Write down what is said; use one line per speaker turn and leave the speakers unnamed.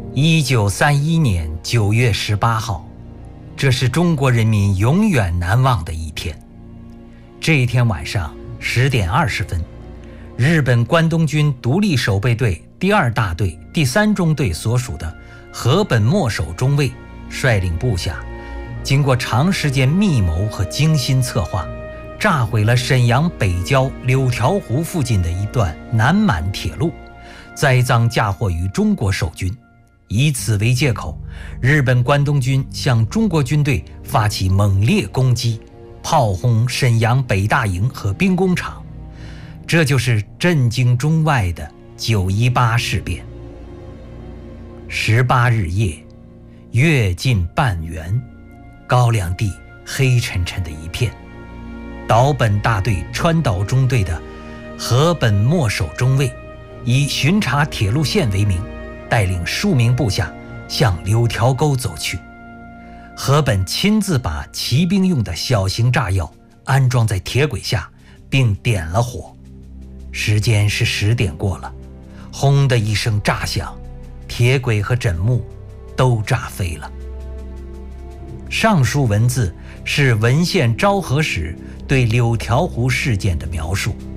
1931年9月18号，这是中国人民永远难忘的一天。这一天晚上10点20分，日本关东军独立守备队第2大队第3中队所属的河本默守中尉率领部下，经过长时间密谋和精心策划，炸毁了沈阳北郊柳条湖附近的一段南满铁路，栽赃嫁祸于中国守军。以此为借口，日本关东军向中国军队发起猛烈攻击，炮轰沈阳北大营和兵工厂。这就是震惊中外的9·18事变。18日夜，月近半圆，高粱地黑沉沉的一片。岛本大队川岛中队的河本默守中尉以巡查铁路线为名，带领数名部下向柳条沟走去。河本亲自把骑兵用的小型炸药安装在铁轨下，并点了火。时间是10点过了，轰的一声炸响，铁轨和枕木都炸飞了。上述文字是文献昭和史对柳条湖事件的描述。